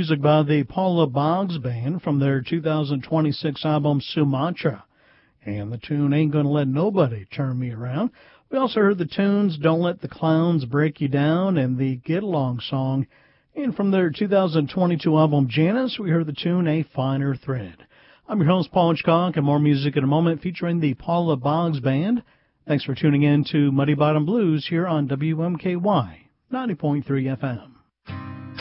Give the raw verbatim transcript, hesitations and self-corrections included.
Music by the Paula Boggs Band from their two thousand twenty-six album Sumatra. And the tune Ain't Gonna Let Nobody Turn Me Around. We also heard the tunes Don't Let the Clowns Break You Down and the Get Along song. And from their two thousand twenty-two album Janice, we heard the tune A Finer Thread. I'm your host, Paul Hitchcock, and more music in a moment featuring the Paula Boggs Band. Thanks for tuning in to Muddy Bottom Blues here on W M K Y ninety point three F M.